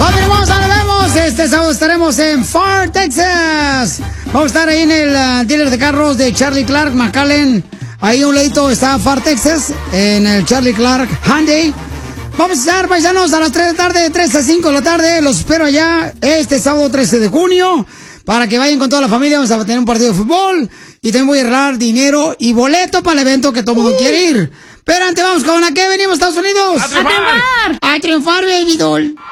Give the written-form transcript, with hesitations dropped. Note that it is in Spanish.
¡Familia hermosa, nos vemos! Este sábado estaremos en Far, Texas. Vamos a estar ahí en el dealer de carros de Charlie Clark, McAllen. Ahí a un ladito está Far, Texas, en el Charlie Clark Hyundai. Vamos a estar, paisanos, a las 3 de la tarde, de 3 a 5 de la tarde. Los espero allá este sábado 13 de junio. Para que vayan con toda la familia. Vamos a tener un partido de fútbol. Y también voy a regalar dinero y boleto para el evento que todo el mundo quiere ir. Pero antes vamos con la que venimos, Estados Unidos. ¡A triunfar! ¡A triunfar, baby doll!